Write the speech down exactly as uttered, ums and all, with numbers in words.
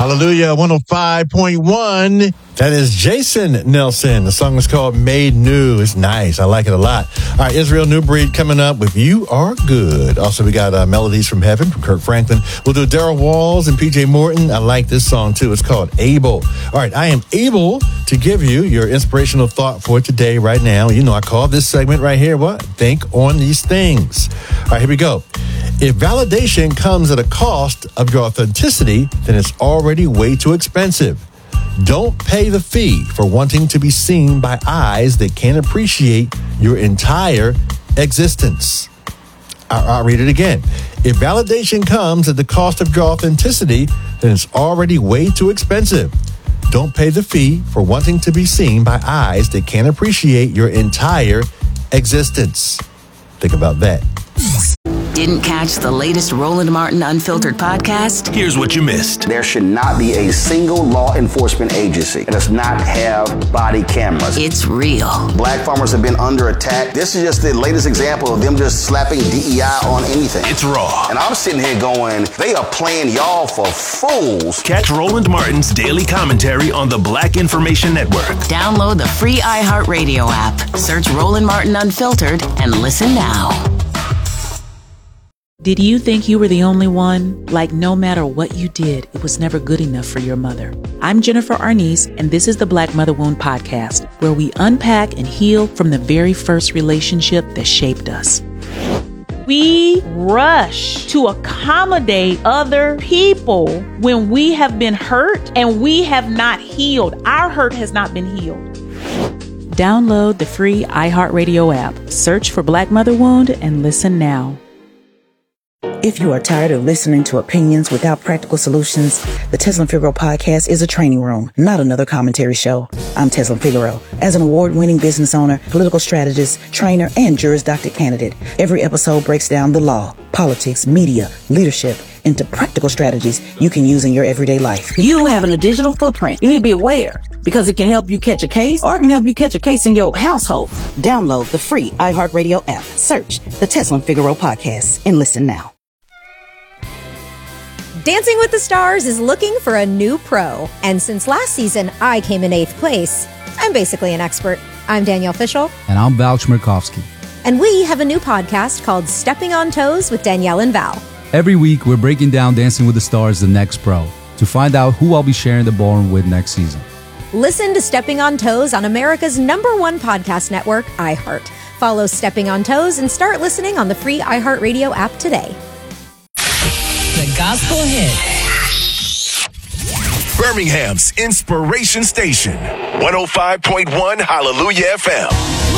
Hallelujah, one oh five point one. That is Jason Nelson. The song is called Made New. It's nice. I like it a lot. All right, Israel New Breed coming up with You Are Good. Also, we got uh, Melodies from Heaven from Kirk Franklin. We'll do Darryl Walls and P J Morton. I like this song, too. It's called Able. All right, I am able to give you your inspirational thought for today right now. You know, I call this segment right here, what? Think on these things. All right, here we go. If validation comes at a cost of your authenticity, then it's already way too expensive. Don't pay the fee for wanting to be seen by eyes that can't appreciate your entire existence. I'll, I'll read it again. If validation comes at the cost of your authenticity, then it's already way too expensive. Don't pay the fee for wanting to be seen by eyes that can't appreciate your entire existence. Think about that. Didn't catch the latest Roland Martin Unfiltered podcast? Here's what you missed. There should not be a single law enforcement agency that does not have body cameras. It's real. Black farmers have been under attack. This is just the latest example of them just slapping D E I on anything. It's raw. And I'm sitting here going, they are playing y'all for fools. Catch Roland Martin's daily commentary on the Black Information Network. Download the free iHeartRadio app. Search Roland Martin Unfiltered and listen now. Did you think you were the only one? Like, no matter what you did, it was never good enough for your mother. I'm Jennifer Arnice, and this is the Black Mother Wound Podcast, where we unpack and heal from the very first relationship that shaped us. We rush to accommodate other people when we have been hurt and we have not healed. Our hurt has not been healed. Download the free iHeartRadio app. Search for Black Mother Wound and listen now. If you are tired of listening to opinions without practical solutions, the Tezlyn Figaro podcast is a training room, not another commentary show. I'm Tezlyn Figaro. As an award-winning business owner, political strategist, trainer, and Juris Doctor candidate, every episode breaks down the law, politics, media, leadership, into practical strategies you can use in your everyday life. You having a digital footprint. You need to be aware because it can help you catch a case or it can help you catch a case in your household. Download the free iHeartRadio app. Search the Tezlyn Figaro podcast and listen now. Dancing with the Stars is looking for a new pro. And since last season, I came in eighth place. I'm basically an expert. I'm Danielle Fishel. And I'm Val Chmerkovskiy. And we have a new podcast called Stepping on Toes with Danielle and Val. Every week, we're breaking down Dancing with the Stars, the next pro, to find out who I'll be sharing the ballroom with next season. Listen to Stepping on Toes on America's number one podcast network, iHeart. Follow Stepping on Toes and start listening on the free iHeartRadio app today. The Gospel Hit. Birmingham's Inspiration Station. one oh five point one Hallelujah F M.